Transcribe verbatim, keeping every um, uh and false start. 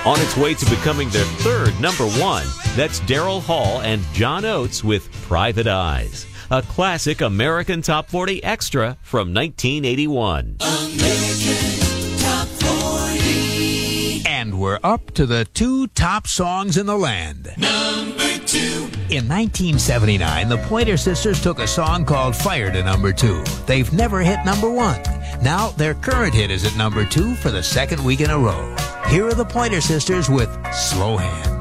On its way to becoming their third number one, that's Daryl Hall and John Oates with Private Eyes, a classic American Top forty extra from nineteen eighty-one. American Top forty. And we're up to the two top songs in the land. Number two. In nineteen seventy-nine, the Pointer Sisters took a song called Fire to number two. They've never hit number one. Now their current hit is at number two for the second week in a row. Here are the Pointer Sisters with Slow Hand.